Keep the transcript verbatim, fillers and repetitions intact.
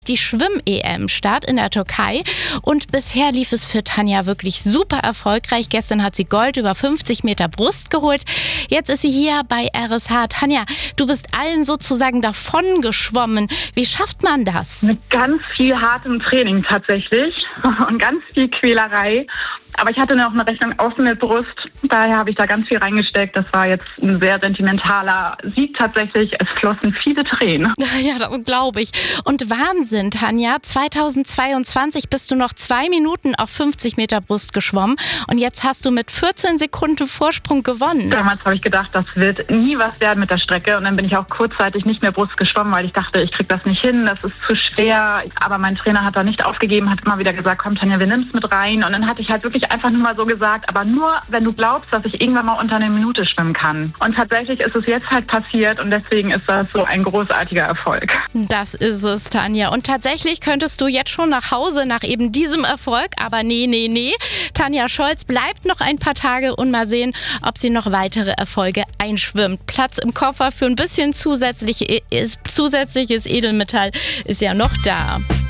Die Schwimm-E M-Start in der Türkei und bisher lief es für Tanja wirklich super erfolgreich. Gestern hat sie Gold über fünfzig Meter Brust geholt. Jetzt ist sie hier bei R S H. Tanja, du bist allen sozusagen davon geschwommen. Wie schafft man das? Mit ganz viel hartem Training tatsächlich und ganz viel Quälerei. Aber ich hatte noch eine Rechnung offen mit Brust, daher habe ich da ganz viel reingesteckt. Das war jetzt ein sehr sentimentaler Sieg tatsächlich. Es flossen viele Tränen. Ja, das glaube ich. Und Wahnsinn, Tanja, zweitausendzweiundzwanzig bist du noch zwei Minuten auf fünfzig Meter Brust geschwommen und jetzt hast du mit vierzehn Sekunden Vorsprung gewonnen. Damals habe ich gedacht, das wird nie was werden mit der Strecke und dann bin ich auch kurzzeitig nicht mehr Brust geschwommen, weil ich dachte, ich kriege das nicht hin, das ist zu schwer. Aber mein Trainer hat da nicht aufgegeben, hat immer wieder gesagt, komm Tanja, wir nehmen es mit rein. Und dann hatte ich halt wirklich einfach nur mal so gesagt, aber nur, wenn du glaubst, dass ich irgendwann mal unter einer Minute schwimmen kann. Und tatsächlich ist es jetzt halt passiert und deswegen ist das so ein großartiger Erfolg. Das ist es, Tanja. Und tatsächlich könntest du jetzt schon nach Hause nach eben diesem Erfolg, aber nee, nee, nee. Tanja Scholz bleibt noch ein paar Tage und mal sehen, ob sie noch weitere Erfolge einschwimmt. Platz im Koffer für ein bisschen zusätzlich, zusätzliches Edelmetall ist ja noch da.